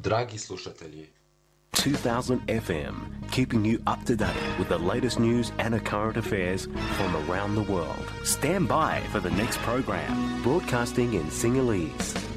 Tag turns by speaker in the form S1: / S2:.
S1: Dragi slušatelji,
S2: 2000 FM, keeping you up to date with the latest news and current affairs from around the world. Stand by for the next program, broadcasting in Sinhalese.